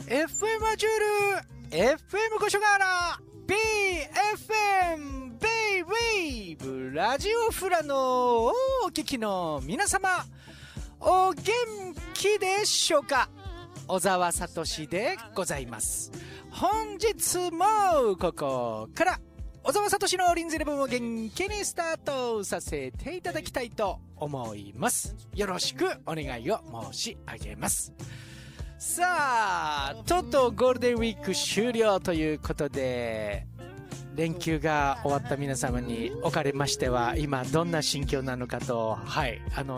FM アジュール FM ゴショガーラ BFM ベイウェーブラジオフラのお聞きの皆様、お元気でしょうか。小沢聡でございます。本日もここから小沢聡のリンズレブンを元気にスタートさせていただきたいと思います。よろしくお願いを申し上げます。さあ、とうとうゴールデンウィーク終了ということで、連休が終わった皆様におかれましては今どんな心境なのかと、はい、